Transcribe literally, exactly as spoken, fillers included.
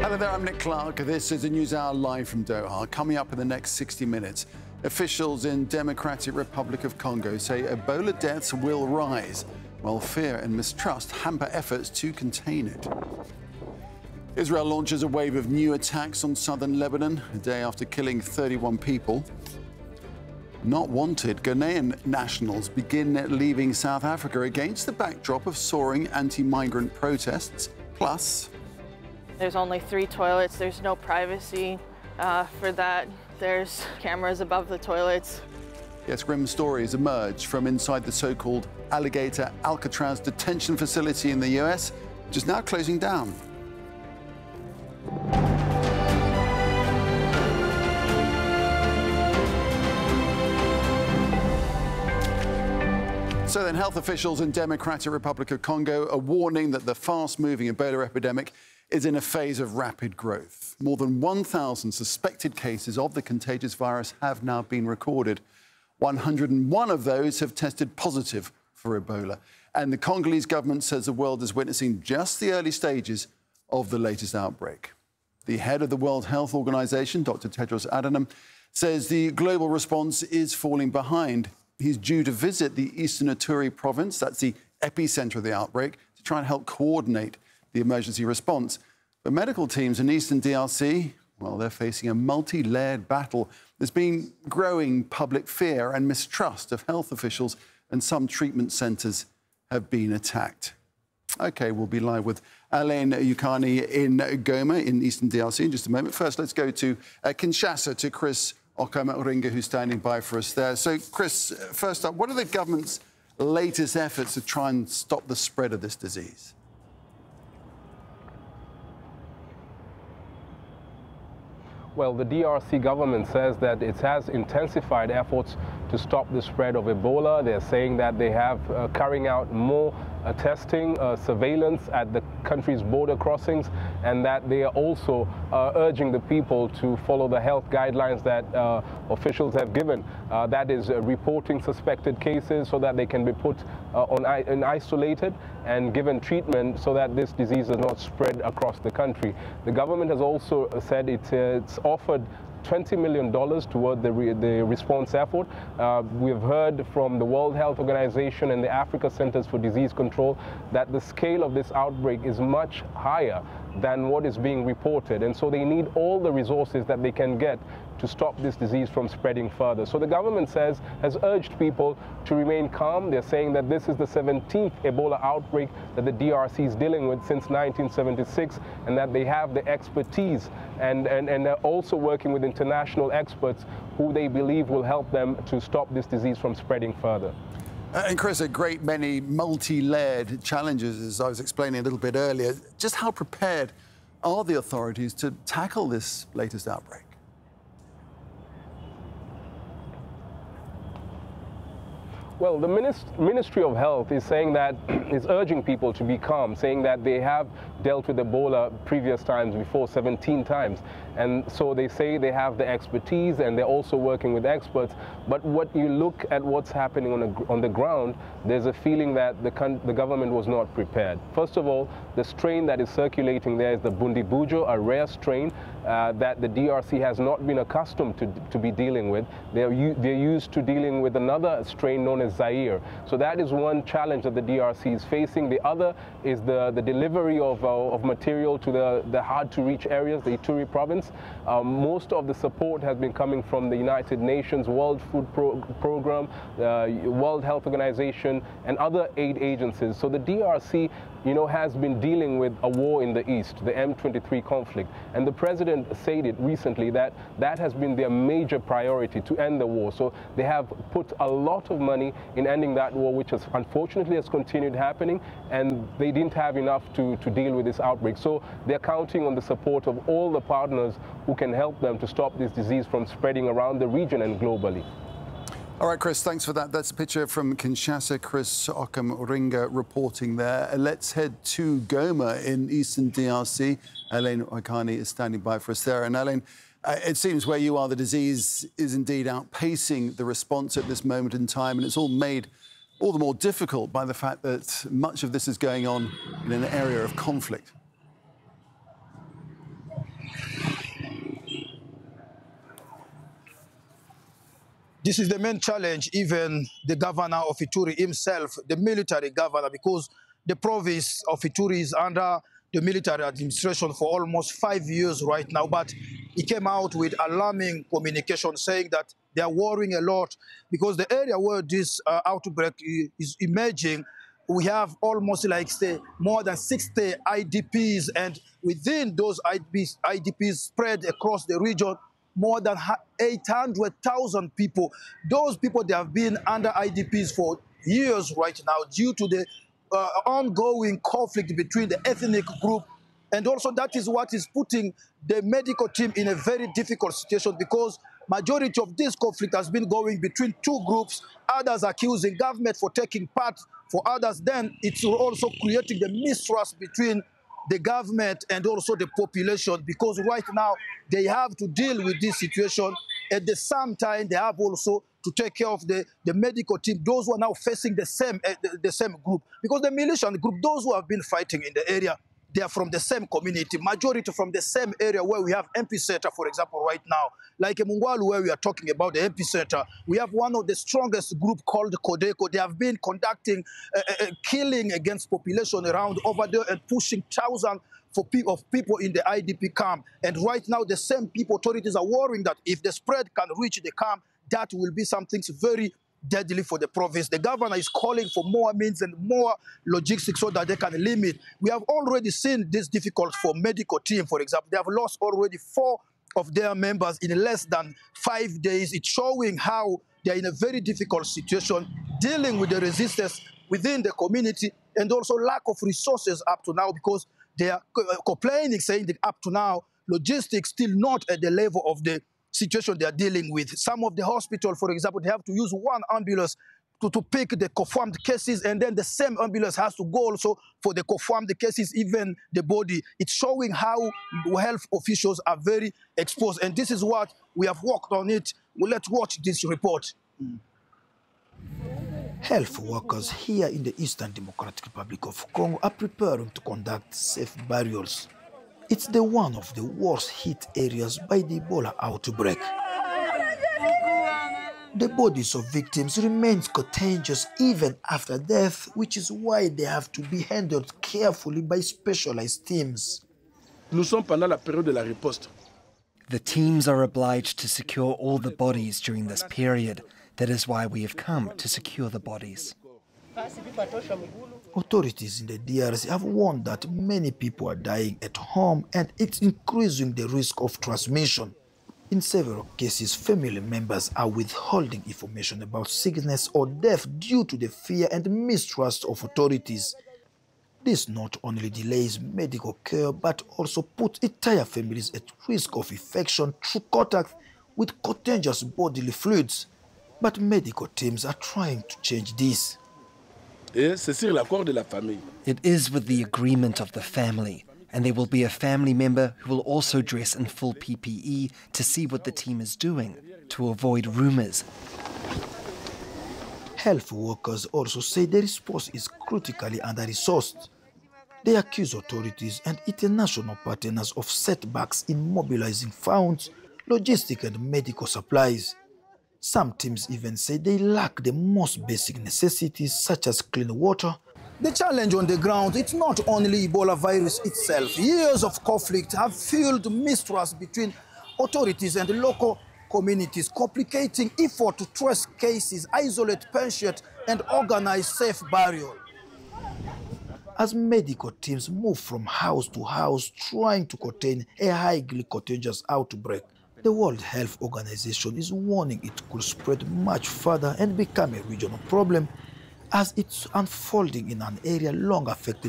Hello there, I'm Nick Clark. This is a News Hour live from Doha. Coming up in the next sixty minutes, officials in Democratic Republic of Congo say Ebola deaths will rise, while fear and mistrust hamper efforts to contain it. Israel launches a wave of new attacks on southern Lebanon, a day after killing thirty-one people. Not wanted, Ghanaian nationals begin leaving South Africa against the backdrop of soaring anti-migrant protests. Plus, there's only three toilets, there's no privacy uh, for that. There's cameras above the toilets. Yes, grim stories emerge from inside the so-called Alligator Alcatraz detention facility in the U S, which is now closing down. So then, health officials in Democratic Republic of Congo are warning that the fast-moving Ebola epidemic is in a phase of rapid growth. More than one thousand suspected cases of the contagious virus have now been recorded. one hundred and one of those have tested positive for Ebola. And the Congolese government says the world is witnessing just the early stages of the latest outbreak. The head of the World Health Organization, Doctor Tedros Adhanom, says the global response is falling behind. He's due to visit the Eastern Ituri province, that's the epicenter of the outbreak, to try and help coordinate the emergency response. But medical teams in Eastern D R C, well, they're facing a multi-layered battle. There's been growing public fear and mistrust of health officials, and some treatment centres have been attacked. OK, we'll be live with Alain Yukani in Goma in Eastern D R C in just a moment. First, let's go to uh, Kinshasa, to Chris Okamah-Oringa, who's standing by for us there. So, Chris, first up, what are the government's latest efforts to try and stop the spread of this disease? Well, the D R C government says that it has intensified efforts to stop the spread of Ebola. They're saying that they have uh, carrying out more uh, testing, uh, surveillance at the country's border crossings, and that they are also uh, urging the people to follow the health guidelines that uh, officials have given. Uh, that is uh, reporting suspected cases so that they can be put uh, on and isolated and given treatment so that this disease does not spread across the country. The government has also said it, uh, it's offered twenty million dollars toward the, re the response effort. Uh, we've heard from the World Health Organization and the Africa Centers for Disease Control that the scale of this outbreak is much higher than what is being reported, and so they need all the resources that they can get to stop this disease from spreading further. So the government says, has urged people to remain calm. They're saying that this is the seventeenth Ebola outbreak that the D R C is dealing with since nineteen seventy-six, and that they have the expertise and, and, and they're also working with international experts who they believe will help them to stop this disease from spreading further. Uh, and Chris, a great many multi-layered challenges, as I was explaining a little bit earlier. Just how prepared are the authorities to tackle this latest outbreak? Well, the Minist Ministry of Health is saying that, is urging people to be calm, saying that they have dealt with Ebola previous times before, seventeen times. And so they say they have the expertise and they're also working with experts. But what you look at what's happening on, a, on the ground, there's a feeling that the, the government was not prepared. First of all, the strain that is circulating there is the Bundibujo, a rare strain uh, that the D R C has not been accustomed to, to be dealing with. They're, they're used to dealing with another strain known as Zaire. So that is one challenge that the D R C is facing. The other is the, the delivery of, uh, of material to the, the hard-to-reach areas, the Ituri province. Um, most of the support has been coming from the United Nations, World Food Pro Program, uh, World Health Organization, and other aid agencies. So the D R C, you know, has been dealing with a war in the East, the M twenty-three conflict. And the president said it recently that that has been their major priority, to end the war. So they have put a lot of money in ending that war, which has unfortunately has continued happening, and they didn't have enough to, to deal with this outbreak. So they're counting on the support of all the partners who can help them to stop this disease from spreading around the region and globally. All right, Chris, thanks for that. That's a picture from Kinshasa. Chris Okamah-Oringa reporting there. Let's head to Goma in Eastern D R C. Alain Yukani is standing by for us there. And Alain, uh, it seems where you are, the disease is indeed outpacing the response at this moment in time, and it's all made all the more difficult by the fact that much of this is going on in an area of conflict. This is the main challenge, even the governor of Ituri himself, the military governor, because the province of Ituri is under the military administration for almost five years right now. But he came out with alarming communication saying that they are worrying a lot because the area where this uh, outbreak is emerging, we have almost like say more than sixty I D Ps, and within those I D Ps spread across the region, more than eight hundred thousand people. Those people, they have been under I D Ps for years right now due to the uh, ongoing conflict between the ethnic group. And also that is what is putting the medical team in a very difficult situation because majority of this conflict has been going between two groups, others accusing government for taking part, for others then it's also creating the mistrust between the government and also the population because right now they have to deal with this situation. At the same time, they have also to take care of the, the medical team, those who are now facing the same, uh, the, the same group. Because the militia group, those who have been fighting in the area, they are from the same community, majority from the same area where we have epicenter, for example, right now. Like in Mungwalu, where we are talking about the epicenter, we have one of the strongest group called Kodeko. They have been conducting uh, uh, killing against population around over there and pushing thousands for pe of people in the I D P camp. And right now, the same people, authorities are worrying that if the spread can reach the camp, that will be something very deadly for the province. The governor is calling for more means and more logistics so that they can limit. We have already seen this difficult for medical team, for example. They have lost already four of their members in less than five days. It's showing how they are in a very difficult situation, dealing with the resistance within the community and also lack of resources up to now because they are complaining, saying that up to now, logistics still not at the level of the situation they are dealing with. Some of the hospitals, for example, they have to use one ambulance to, to pick the confirmed cases, and then the same ambulance has to go also for the confirmed cases, even the body. It's showing how health officials are very exposed, and this is what we have worked on it. Well, let's watch this report. Mm. Health workers here in the Eastern Democratic Republic of Congo are preparing to conduct safe burials. It's the one of the worst hit areas by the Ebola outbreak. The bodies of victims remain contagious even after death, which is why they have to be handled carefully by specialized teams. Nous sommes pendant la période de la riposte. The teams are obliged to secure all the bodies during this period. That is why we have come to secure the bodies. Authorities in the D R C have warned that many people are dying at home and it's increasing the risk of transmission. In several cases, family members are withholding information about sickness or death due to the fear and mistrust of authorities. This not only delays medical care but also puts entire families at risk of infection through contact with contagious bodily fluids. But medical teams are trying to change this. Et c'est sur l'accord de la famille. It is with the agreement of the family, and there will be a family member who will also dress in full P P E to see what the team is doing, to avoid rumors. Health workers also say the response is critically under-resourced. They accuse authorities and international partners of setbacks in mobilizing funds, logistics and medical supplies. Some teams even say they lack the most basic necessities such as clean water. The challenge on the ground, it's not only Ebola virus itself. Years of conflict have fueled mistrust between authorities and the local communities, complicating effort to trace cases, isolate patients, and organize safe burial. As medical teams move from house to house trying to contain a highly contagious outbreak, the World Health Organization is warning it could spread much further and become a regional problem as it's unfolding in an area long affected